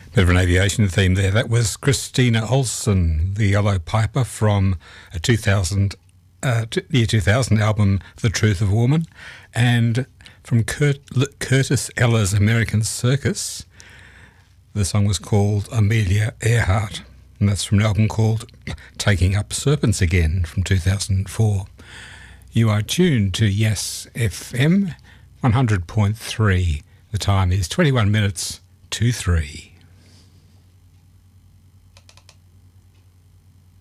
Bit of an aviation theme there. That was Christina Olson, the Yellow Piper, from a year 2000 album, The Truth of a Woman, and from Curtis Eller's American Circus, the song was called Amelia Earhart, and that's from an album called Taking Up Serpents Again from 2004. You are tuned to Yes FM 100.3. The time is 21 minutes to 3.